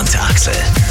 und Axel.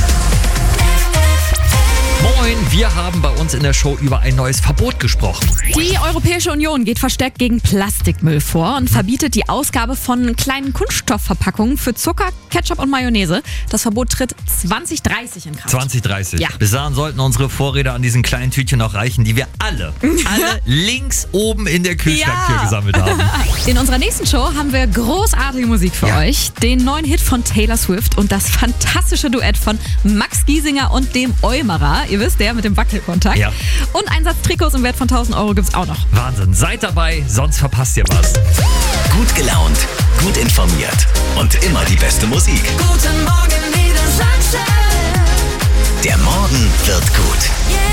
Moin, wir haben bei uns in der Show über ein neues Verbot gesprochen. Die Europäische Union geht verstärkt gegen Plastikmüll vor und verbietet die Ausgabe von kleinen Kunststoffverpackungen für Zucker, Ketchup und Mayonnaise. Das Verbot tritt 2030 in Kraft. 2030. Ja. Bis dahin sollten unsere Vorräte an diesen kleinen Tütchen noch reichen, die wir alle links oben in der Kühlschranktür gesammelt haben. In unserer nächsten Show haben wir großartige Musik für euch. Den neuen Hit von Taylor Swift und das fantastische Duett von Max Giesinger und dem Eumerer. Ihr wisst, der mit dem Wackelkontakt. Ja. Und ein Satz Trikots im Wert von 1.000 Euro gibt's auch noch. Wahnsinn, seid dabei, sonst verpasst ihr was. Gut gelaunt, gut informiert und immer die beste Musik. Guten Morgen, Niedersachsen. Der Morgen wird gut.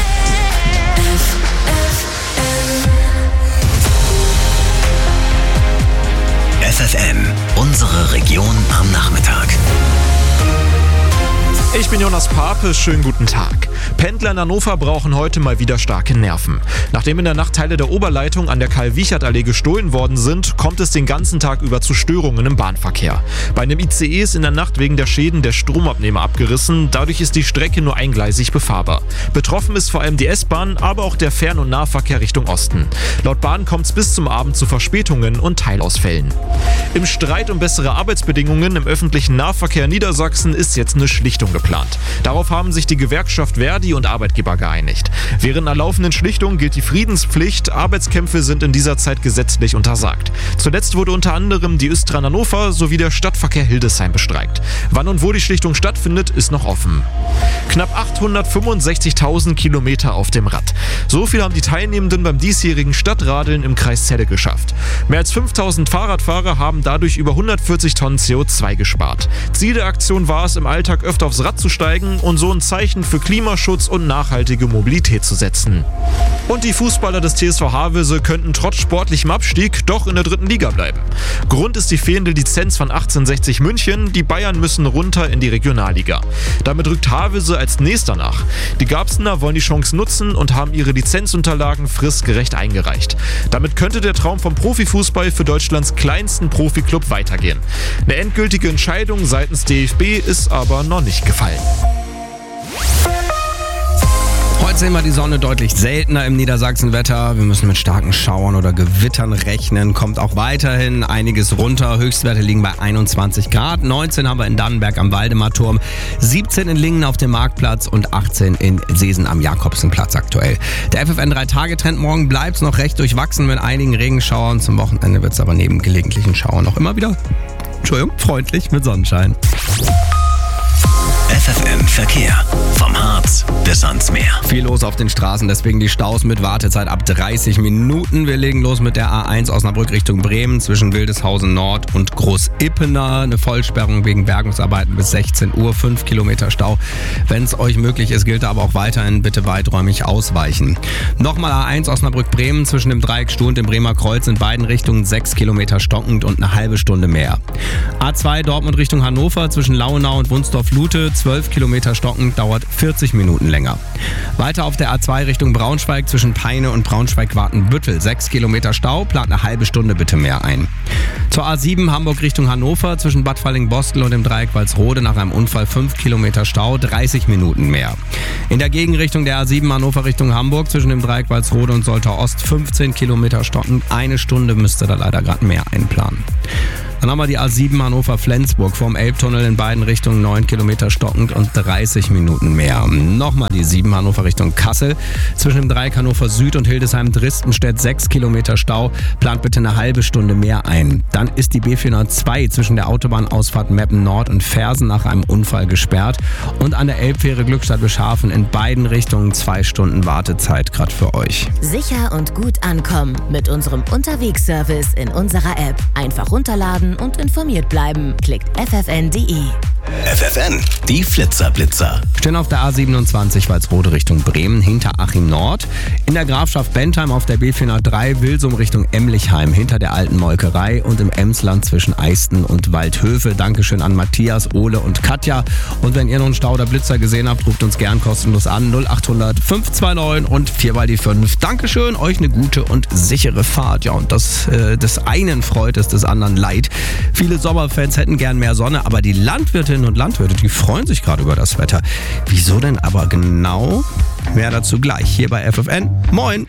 FFN, unsere Region am Nachmittag. Ich bin Jonas Pape, schönen guten Tag. Pendler in Hannover brauchen heute mal wieder starke Nerven. Nachdem in der Nacht Teile der Oberleitung an der Karl-Wiechert-Allee gestohlen worden sind, kommt es den ganzen Tag über zu Störungen im Bahnverkehr. Bei einem ICE ist in der Nacht wegen der Schäden der Stromabnehmer abgerissen, dadurch ist die Strecke nur eingleisig befahrbar. Betroffen ist vor allem die S-Bahn, aber auch der Fern- und Nahverkehr Richtung Osten. Laut Bahn kommt es bis zum Abend zu Verspätungen und Teilausfällen. Im Streit um bessere Arbeitsbedingungen im öffentlichen Nahverkehr Niedersachsen ist jetzt eine Schlichtung geplant. Darauf haben sich die Gewerkschaft Verdi und Arbeitgeber geeinigt. Während einer laufenden Schlichtung gilt die Friedenspflicht. Arbeitskämpfe sind in dieser Zeit gesetzlich untersagt. Zuletzt wurde unter anderem die Östran Hannover sowie der Stadtverkehr Hildesheim bestreikt. Wann und wo die Schlichtung stattfindet, ist noch offen. Knapp 865.000 Kilometer auf dem Rad. So viel haben die Teilnehmenden beim diesjährigen Stadtradeln im Kreis Celle geschafft. Mehr als 5.000 Fahrradfahrer haben dadurch über 140 Tonnen CO2 gespart. Ziel der Aktion war es, im Alltag öfter aufs Rad zu steigen und so ein Zeichen für Klimaschutz und nachhaltige Mobilität zu setzen. Und die Fußballer des TSV Havelse könnten trotz sportlichem Abstieg doch in der 3. Liga bleiben. Grund ist die fehlende Lizenz von 1860 München. Die Bayern müssen runter in die Regionalliga. Damit rückt Havelse als nächster nach. Die Garbsener wollen die Chance nutzen und haben ihre Lizenzunterlagen fristgerecht eingereicht. Damit könnte der Traum vom Profifußball für Deutschlands kleinsten Profiklub weitergehen. Eine endgültige Entscheidung seitens DFB ist aber noch nicht gefallen. Heute sehen wir die Sonne deutlich seltener im Niedersachsenwetter. Wir müssen mit starken Schauern oder Gewittern rechnen. Kommt auch weiterhin einiges runter. Höchstwerte liegen bei 21 Grad. 19 haben wir in Dannenberg am Waldemarturm, 17 in Lingen auf dem Marktplatz und 18 in Seesen am Jakobsenplatz aktuell. Der FFN 3-Tage-Trend morgen bleibt noch recht durchwachsen mit einigen Regenschauern. Zum Wochenende wird es aber neben gelegentlichen Schauern auch immer wieder freundlich mit Sonnenschein. FFN Verkehr. Vom Harz bis ans Meer. Viel los auf den Straßen, deswegen die Staus mit Wartezeit ab 30 Minuten. Wir legen los mit der A1 Osnabrück Richtung Bremen zwischen Wildeshausen Nord und Großippener. Eine Vollsperrung wegen Bergungsarbeiten bis 16 Uhr, 5 Kilometer Stau. Wenn es euch möglich ist, gilt aber auch weiterhin bitte weiträumig ausweichen. Nochmal A1 Osnabrück Bremen zwischen dem Dreieck Stuh und dem Bremer Kreuz in beiden Richtungen 6 Kilometer stockend und eine halbe Stunde mehr. A2 Dortmund Richtung Hannover zwischen Lauenau und Wunsdorf-Lute 12 Kilometer stockend, dauert 40 Minuten länger. Weiter auf der A2 Richtung Braunschweig zwischen Peine und Braunschweig-Wartenbüttel 6 Kilometer Stau, plant eine halbe Stunde bitte mehr ein. Zur A7 Hamburg Richtung Hannover zwischen Bad Falling-Bostel und dem Dreieck Walsrode nach einem Unfall 5 Kilometer Stau, 30 Minuten mehr. In der Gegenrichtung der A7 Hannover Richtung Hamburg zwischen dem Dreieck Walsrode und Soltau Ost 15 Kilometer stockend, eine Stunde müsste da leider gerade mehr einplanen. Dann haben wir die A7 Hannover-Flensburg vom Elbtunnel in beiden Richtungen 9 Kilometer stockend und 30 Minuten mehr. Nochmal die 7 Hannover Richtung Kassel. Zwischen dem Dreieck Hannover Süd und Hildesheim-Dristenstedt 6 Kilometer Stau. Plant bitte eine halbe Stunde mehr ein. Dann ist die B402 zwischen der Autobahnausfahrt Meppen Nord und Fersen nach einem Unfall gesperrt. Und an der Elbfähre Glückstadt-Beschafen in beiden Richtungen 2 Stunden Wartezeit gerade für euch. Sicher und gut ankommen mit unserem Unterwegsservice in unserer App. Einfach runterladen und informiert bleiben. Klickt ffn.de. FFN, die Flitzer-Blitzer. Stehen auf der A27 Walsrode Richtung Bremen hinter Achim Nord. In der Grafschaft Bentheim auf der B403 Wilsum Richtung Emlichheim hinter der alten Molkerei und im Emsland zwischen Eisten und Waldhöfe. Dankeschön an Matthias, Ole und Katja. Und wenn ihr noch einen Stau oder Blitzer gesehen habt, ruft uns gern kostenlos an 0800 529 und 4 mal die 5. Dankeschön, euch eine gute und sichere Fahrt. Ja, und das des einen freut es, des anderen leid. Viele Sommerfans hätten gern mehr Sonne, aber die Landwirtin Landwirtinnen und Landwirte, die freuen sich gerade über das Wetter. Wieso denn aber genau? Mehr dazu gleich hier bei FFN. Moin!